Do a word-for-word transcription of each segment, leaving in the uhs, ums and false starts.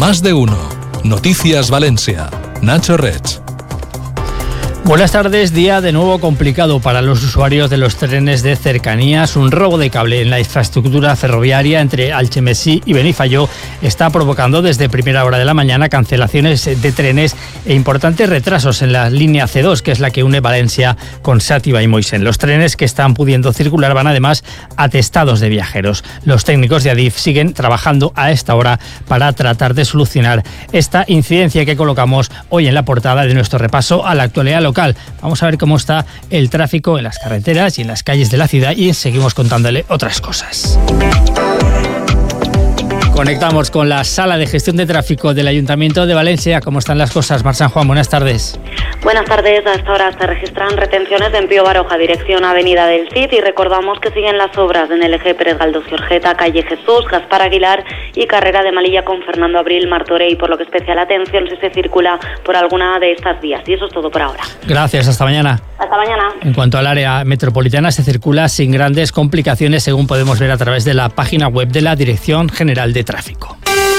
Más de uno. Noticias Valencia. Nacho Reig. Buenas tardes, día de nuevo complicado para los usuarios de los trenes de cercanías. Un robo de cable en la infraestructura ferroviaria entre Algemesí y Benifayó está provocando desde primera hora de la mañana cancelaciones de trenes e importantes retrasos en la línea ce dos, que es la que une Valencia con Xàtiva y Moixent. Los trenes que están pudiendo circular van además atestados de viajeros. Los técnicos de Adif siguen trabajando a esta hora para tratar de solucionar esta incidencia que colocamos hoy en la portada de nuestro repaso a la actualidad local. Vamos a ver cómo está el tráfico en las carreteras y en las calles de la ciudad y seguimos contándole otras cosas. Conectamos con la Sala de Gestión de Tráfico del Ayuntamiento de Valencia. ¿Cómo están las cosas? Mar San Juan, buenas tardes. Buenas tardes. A esta hora se registran retenciones en Pío Baroja, dirección Avenida del Cid, y recordamos que siguen las obras en el eje Pérez Galdós y Orgeta, calle Jesús, Gaspar Aguilar y carrera de Malilla con Fernando Abril, Martorell, por lo que especial atención si se circula por alguna de estas vías. Y eso es todo por ahora. Gracias, hasta mañana. Hasta mañana. En cuanto al área metropolitana, se circula sin grandes complicaciones, según podemos ver a través de la página web de la Dirección General de Tráfico.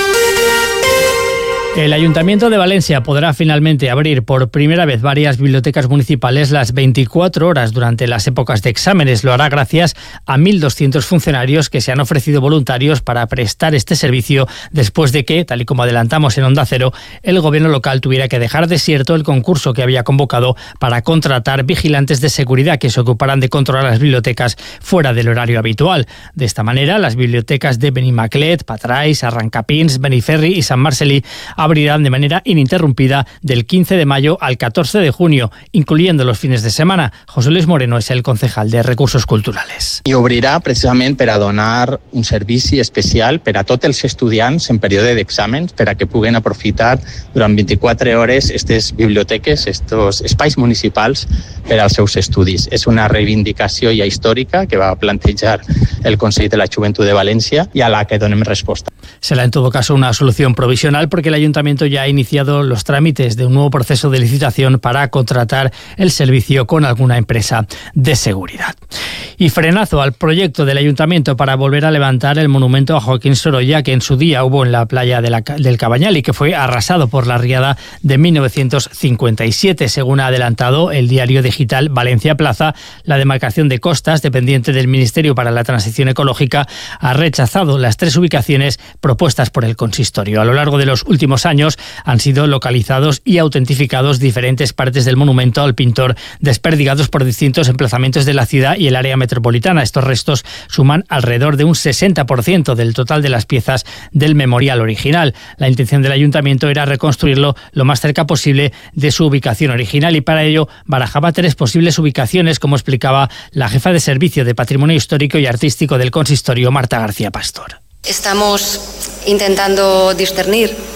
El Ayuntamiento de Valencia podrá finalmente abrir por primera vez varias bibliotecas municipales las veinticuatro horas durante las épocas de exámenes. Lo hará gracias a mil doscientos funcionarios que se han ofrecido voluntarios para prestar este servicio después de que, tal y como adelantamos en Onda Cero, el gobierno local tuviera que dejar desierto el concurso que había convocado para contratar vigilantes de seguridad que se ocuparan de controlar las bibliotecas fuera del horario habitual. De esta manera, las bibliotecas de Benimaclet, Patrais, Arrancapins, Beniferri y San Marcelí abrirán de manera ininterrumpida del quince de mayo al catorce de junio, incluyendo los fines de semana. José Luis Moreno es el concejal de Recursos Culturales. I obrirà precisament per a donar un servici especial per a tots els estudiants en període d'exàmens, per a que puguen aprofitar durant vint-i-quatre hores aquestes biblioteques, estos espais municipals per als seus estudis. És una reivindicació ja històrica que va plantejar el Consell de la Joventut de València i a la que donem resposta. Será en todo caso una solución provisional porque el Ayuntamiento ya ha iniciado los trámites de un nuevo proceso de licitación para contratar el servicio con alguna empresa de seguridad. Y frenazo al proyecto del Ayuntamiento para volver a levantar el monumento a Joaquín Sorolla que en su día hubo en la playa de la, del Cabanyal y que fue arrasado por la riada de mil novecientos cincuenta y siete. Según ha adelantado el diario digital Valencia Plaza, la demarcación de costas, dependiente del Ministerio para la Transición Ecológica, ha rechazado las tres ubicaciones propuestas por el consistorio. A lo largo de los últimos años han sido localizados y autentificados diferentes partes del monumento al pintor desperdigados por distintos emplazamientos de la ciudad y el área metropolitana. Estos restos suman alrededor de un sesenta por ciento del total de las piezas del memorial original. La intención del ayuntamiento era reconstruirlo lo más cerca posible de su ubicación original y para ello barajaba tres posibles ubicaciones, como explicaba la jefa de Servicio de Patrimonio Histórico y Artístico del consistorio, Marta García Pastor. Estamos intentando discernir